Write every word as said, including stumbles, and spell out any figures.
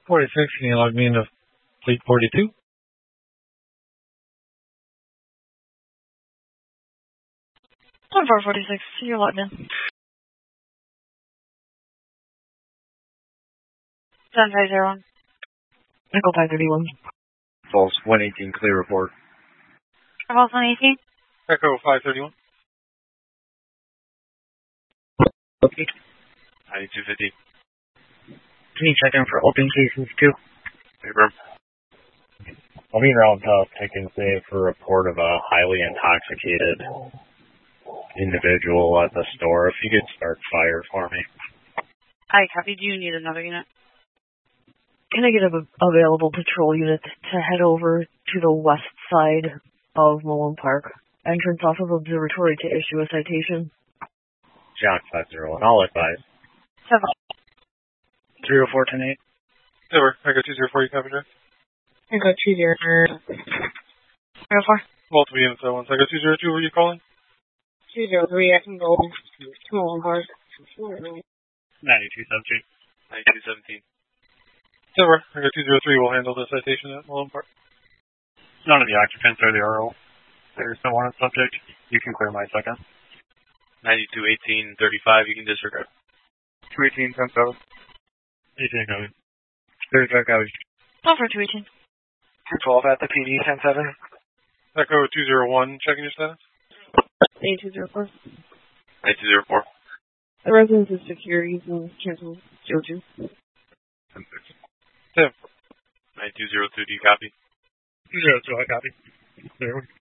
forty-six, can you log me into Fleet forty-two? one four forty-six, you're logged in. seven five zero one. Echo five thirty-one. False one eighteen, clear report. False one eighteen. Echo five thirty-one. Okay. ninety-two fifty. Can you check in for open cases too? Paper. I'll be around uh, Pickens Day for a report of a highly intoxicated individual at the store. If you could start fire for me. I copy. Do you need another unit? Can I get an available patrol unit to head over to the west side of Malone Park? Entrance off of Observatory to issue a citation. John five zero one, I'll advise. Seven. three oh four ten eight. Over. I got two zero four, you copy, Jack? I got two zero. three oh four. Multiple units at once. I got two zero two, were you calling? two zero three, I can go to Malone Park. ninety-two seventeen. ninety-two seventeen. Over. I got two zero three, we'll handle the citation at Malone Park. None of the occupants are the R O. There's no one on subject. You can clear my second. ninety-two eighteen thirty-five, you can disregard. two eighteen, ten seven. eighteen coming. thirty-five, copy. one four two eighteen. two twelve at the P D, ten seven. Echo two zero one, checking your status. eight two zero four. ninety-two zero four. The residence is secure using cancel zero two. ninety-two zero two, do you copy? zero two, I copy. There we go.